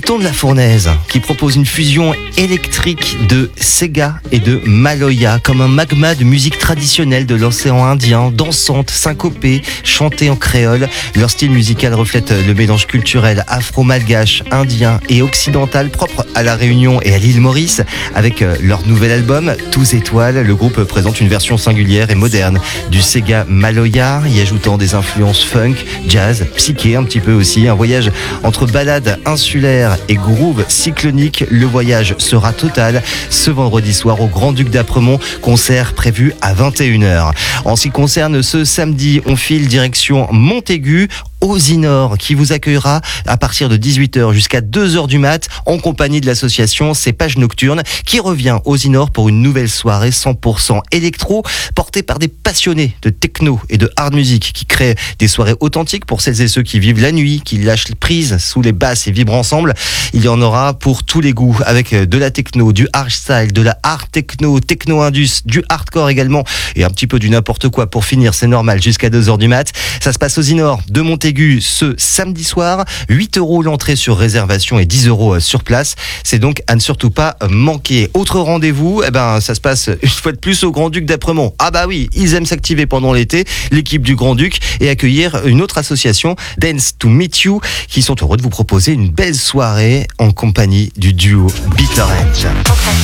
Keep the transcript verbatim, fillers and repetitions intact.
Piston de la Fournaise qui propose une fusion électrique de Sega et de Maloya, comme un magma de musique traditionnelle de l'océan Indien, dansante, syncopée, chantée en créole. Leur style musical reflète le mélange culturel afro-malgache, indien et occidental propre à la Réunion et à l'île Maurice. Avec leur nouvel album Tous Étoiles, le groupe présente une version singulière et moderne du Sega Maloya, y ajoutant des influences funk, jazz, psyché un petit peu aussi. Un voyage entre ballades insulaires et groove cyclonique. Le voyage sera total ce vendredi soir au Grand-Duc d'Apremont, concert prévu à vingt et une heures. En ce qui concerne ce samedi, on file direction Montaigu, Osinor, qui vous accueillera à partir de dix-huit heures jusqu'à deux heures du mat en compagnie de l'association Cépage Nocturne, qui revient au Osinor pour une nouvelle soirée cent pour cent électro portée par des passionnés de techno et de hard music qui créent des soirées authentiques pour celles et ceux qui vivent la nuit, qui lâchent prise sous les basses et vibrent ensemble. Il y en aura pour tous les goûts, avec de la techno, du hardstyle, de la hard techno, techno-indus, du hardcore également et un petit peu du n'importe quoi pour finir, c'est normal, jusqu'à deux heures du mat. Ça se passe au Osinor de Montaigu ce samedi soir. huit euros l'entrée sur réservation et dix euros sur place. C'est donc à ne surtout pas manquer. Autre rendez-vous, eh ben, ça se passe une fois de plus au Grand-Duc d'Apremont. Ah bah oui, ils aiment s'activer pendant l'été, l'équipe du Grand-Duc, et accueillir une autre association, Dance to Meet You, qui sont heureux de vous proposer une belle soirée en compagnie du duo Bitter Edge.